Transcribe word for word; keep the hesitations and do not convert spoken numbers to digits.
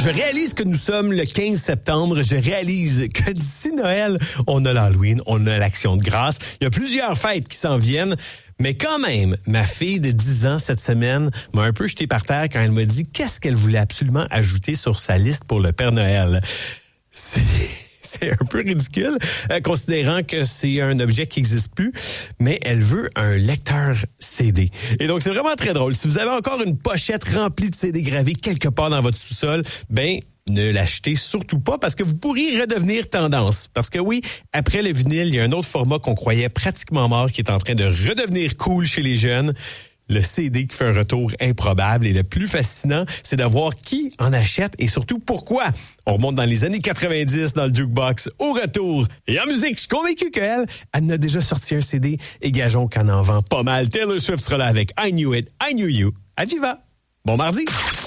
je réalise que nous sommes le quinze septembre. Je réalise que d'ici Noël, on a l'Halloween, on a l'Action de grâce. Il y a plusieurs fêtes qui s'en viennent. Mais quand même, ma fille de dix ans cette semaine m'a un peu jeté par terre quand elle m'a dit qu'est-ce qu'elle voulait absolument ajouter sur sa liste pour le Père Noël. C'est... C'est un peu ridicule, euh, considérant que c'est un objet qui n'existe plus, mais elle veut un lecteur C D. Et donc, c'est vraiment très drôle. Si vous avez encore une pochette remplie de C D gravés quelque part dans votre sous-sol, ben, ne l'achetez surtout pas parce que vous pourriez redevenir tendance. Parce que oui, après le vinyle, il y a un autre format qu'on croyait pratiquement mort qui est en train de redevenir cool chez les jeunes. Le C D qui fait un retour improbable. Et le plus fascinant, c'est de voir qui en achète et surtout pourquoi. On remonte dans les années quatre-vingt-dix dans le jukebox au retour. Et en musique, je suis convaincu qu'elle, elle en a déjà sorti un C D et gageons qu'elle en vend pas mal. Taylor Swift sera là avec I Knew It, I Knew You. À Viva! Bon mardi!